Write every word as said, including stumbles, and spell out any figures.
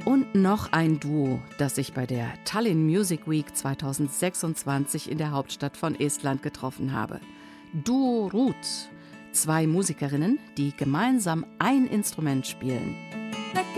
Und noch ein Duo, das sich bei der Tallinn Music Week zweitausendsechsundzwanzig in der Hauptstadt von Estland getroffen habe. Duo Ruut, zwei Musikerinnen, die gemeinsam ein Instrument spielen.